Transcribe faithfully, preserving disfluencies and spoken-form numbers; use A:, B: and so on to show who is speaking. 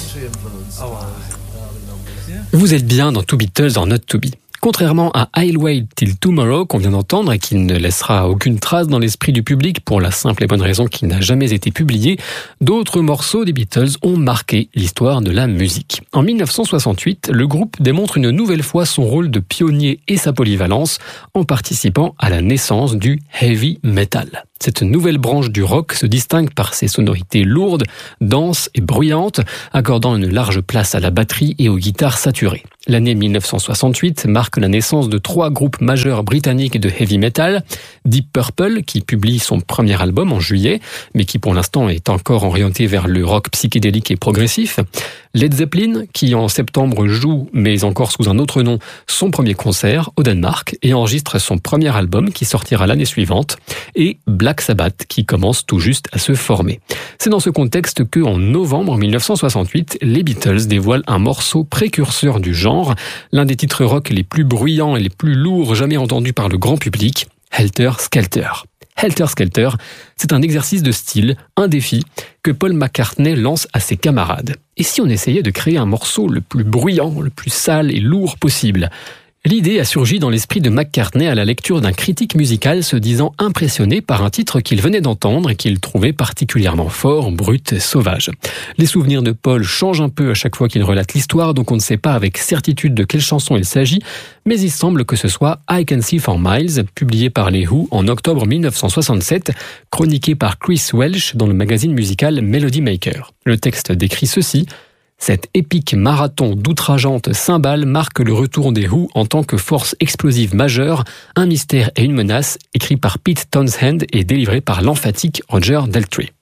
A: Vous êtes bien dans Two Beatles or Not To Be. Contrairement à I'll Wait Till Tomorrow qu'on vient d'entendre et qui ne laissera aucune trace dans l'esprit du public pour la simple et bonne raison qu'il n'a jamais été publié, d'autres morceaux des Beatles ont marqué l'histoire de la musique. En dix-neuf cent soixante-huit, le groupe démontre une nouvelle fois son rôle de pionnier et sa polyvalence en participant à la naissance du heavy metal. Cette nouvelle branche du rock se distingue par ses sonorités lourdes, denses et bruyantes, accordant une large place à la batterie et aux guitares saturées. L'année dix-neuf cent soixante-huit marque la naissance de trois groupes majeurs britanniques de heavy metal. Deep Purple, qui publie son premier album en juillet, mais qui pour l'instant est encore orienté vers le rock psychédélique et progressif. Led Zeppelin, qui en septembre joue, mais encore sous un autre nom, son premier concert au Danemark et enregistre son premier album qui sortira l'année suivante. Et Black Sabbath, qui commence tout juste à se former. C'est dans ce contexte que, en novembre dix-neuf cent soixante-huit, les Beatles dévoilent un morceau précurseur du genre, l'un des titres rock les plus bruyants et les plus lourds jamais entendus par le grand public, Helter Skelter. Helter Skelter, c'est un exercice de style, un défi, que Paul McCartney lance à ses camarades. Et si on essayait de créer un morceau le plus bruyant, le plus sale et lourd possible ? L'idée a surgi dans l'esprit de McCartney à la lecture d'un critique musical se disant impressionné par un titre qu'il venait d'entendre et qu'il trouvait particulièrement fort, brut et sauvage. Les souvenirs de Paul changent un peu à chaque fois qu'il relate l'histoire, donc on ne sait pas avec certitude de quelle chanson il s'agit, mais il semble que ce soit I Can See for Miles, publié par les Who en octobre dix-neuf cent soixante-sept, chroniqué par Chris Welch dans le magazine musical Melody Maker. Le texte décrit ceci: cet épique marathon d'outrageantes cymbales marque le retour des Who en tant que force explosive majeure, un mystère et une menace, écrit par Pete Townshend et délivré par l'emphatique Roger Daltrey.